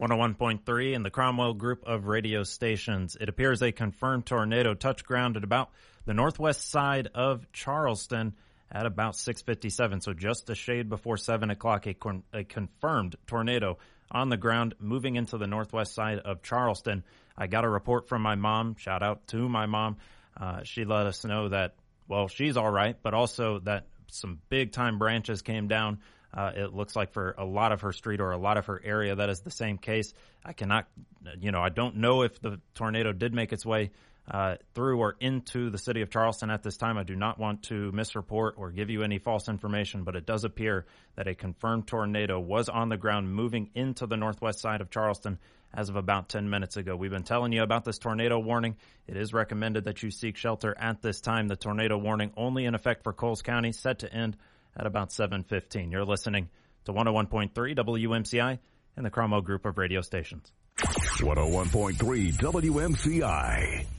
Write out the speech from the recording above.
101.3 in the Cromwell Group of radio stations. It appears a confirmed tornado touched ground at about the northwest side of Charleston at about 6:57, so just a shade before 7 o'clock, a confirmed tornado on the ground moving into the northwest side of Charleston. I got a report from my mom. Shout out to my mom. She let us know that, well, she's all right, but also that some big-time branches came down. It looks like for a lot of her street or a lot of her area, that is the same case. I don't know if the tornado did make its way through or into the city of Charleston at this time. I do not want to misreport or give you any false information, but it does appear that a confirmed tornado was on the ground moving into the northwest side of Charleston as of about 10 minutes ago. We've been telling you about this tornado warning. It is recommended that you seek shelter at this time. The tornado warning only in effect for Coles County, set to end at about 7:15. You're listening to 101.3 WMCI and the Cromwell Group of radio stations. 101.3 WMCI.